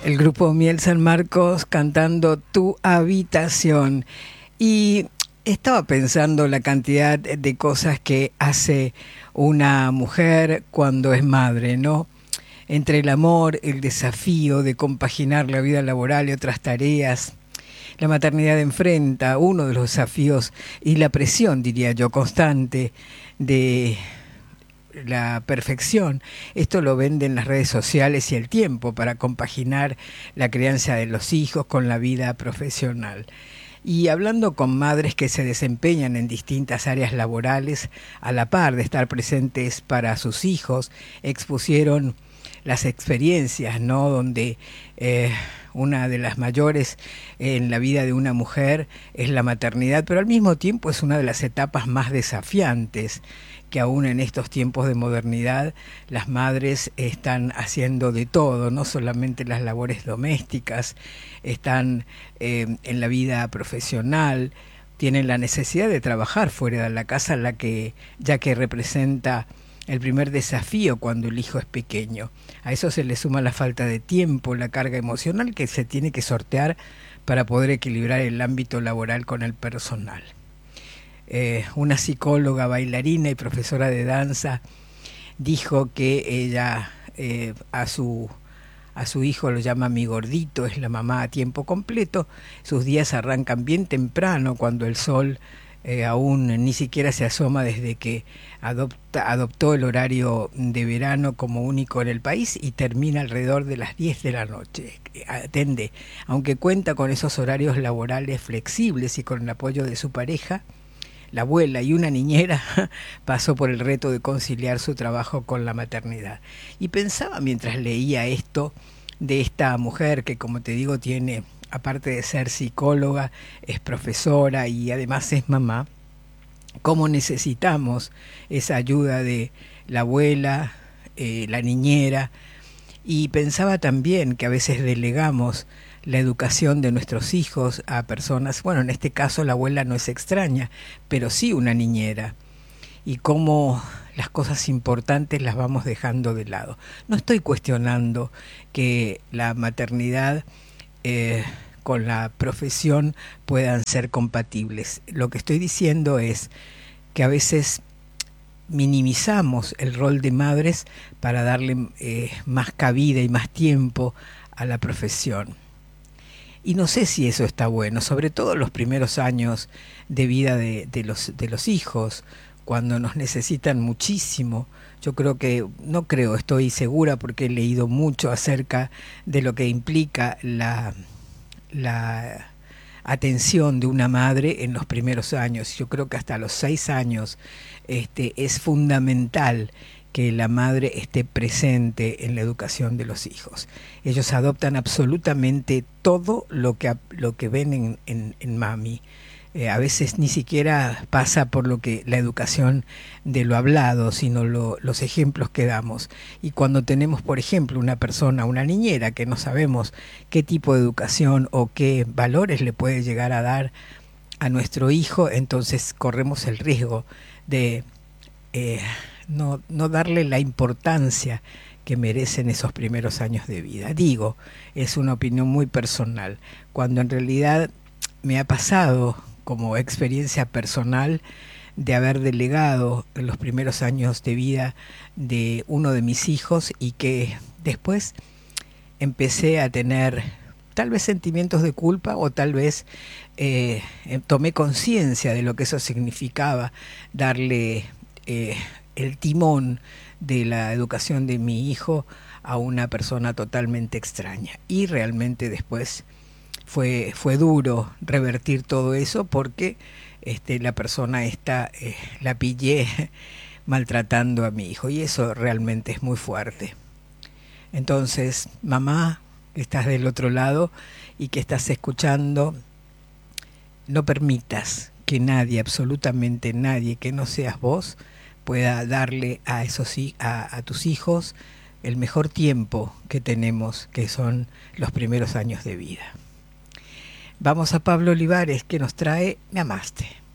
el grupo Miel San Marcos cantando Tu Habitación. Y estaba pensando la cantidad de cosas que hace una mujer cuando es madre, ¿no? Entre el amor, el desafío de compaginar la vida laboral y otras tareas. La maternidad enfrenta uno de los desafíos y la presión, diría yo, constante de la perfección. Esto lo venden las redes sociales y el tiempo para compaginar la crianza de los hijos con la vida profesional. Y hablando con madres que se desempeñan en distintas áreas laborales, a la par de estar presentes para sus hijos, expusieron las experiencias, ¿no? Donde una de las mayores en la vida de una mujer es la maternidad, pero al mismo tiempo es una de las etapas más desafiantes, que aún en estos tiempos de modernidad las madres están haciendo de todo, no solamente las labores domésticas, están en la vida profesional, tienen la necesidad de trabajar fuera de la casa, ya que representa el primer desafío cuando el hijo es pequeño. A eso se le suma la falta de tiempo, la carga emocional que se tiene que sortear para poder equilibrar el ámbito laboral con el personal. Una psicóloga, bailarina y profesora de danza dijo que ella a su hijo lo llama mi gordito, es la mamá a tiempo completo. Sus días arrancan bien temprano cuando el sol aún ni siquiera se asoma desde que adoptó el horario de verano como único en el país y termina alrededor de las 10 de la noche. Atende, aunque cuenta con esos horarios laborales flexibles y con el apoyo de su pareja, la abuela y una niñera pasó por el reto de conciliar su trabajo con la maternidad. Y pensaba mientras leía esto de esta mujer que, como te digo, tiene, aparte de ser psicóloga, es profesora y además es mamá, cómo necesitamos esa ayuda de la abuela, la niñera, y pensaba también que a veces delegamos la educación de nuestros hijos a personas, bueno, en este caso la abuela no es extraña, pero sí una niñera, y cómo las cosas importantes las vamos dejando de lado. No estoy cuestionando que la maternidad con la profesión puedan ser compatibles. Lo que estoy diciendo es que a veces minimizamos el rol de madres para darle más cabida y más tiempo a la profesión. Y no sé si eso está bueno, sobre todo los primeros años de vida de los hijos, cuando nos necesitan muchísimo. Yo estoy segura porque he leído mucho acerca de lo que implica la atención de una madre en los primeros años. Yo creo que hasta los 6 años es fundamental que la madre esté presente en la educación de los hijos. Ellos adoptan absolutamente todo lo que ven en mami. A veces ni siquiera pasa por la educación de lo hablado, sino los ejemplos que damos. Y cuando tenemos, por ejemplo, una niñera que no sabemos qué tipo de educación o qué valores le puede llegar a dar a nuestro hijo, entonces corremos el riesgo de no darle la importancia que merecen esos primeros años de vida. Digo, es una opinión muy personal, cuando en realidad me ha pasado como experiencia personal de haber delegado en los primeros años de vida de uno de mis hijos y que después empecé a tener tal vez sentimientos de culpa o tal vez tomé conciencia de lo que eso significaba, darle el timón de la educación de mi hijo a una persona totalmente extraña. Y realmente después fue duro revertir todo eso porque la persona la pillé maltratando a mi hijo, y eso realmente es muy fuerte. Entonces, mamá, que estás del otro lado y que estás escuchando, no permitas que nadie, absolutamente nadie que no seas vos, pueda darle a tus hijos el mejor tiempo que tenemos, que son los primeros años de vida. Vamos a Pablo Olivares, que nos trae Me amaste.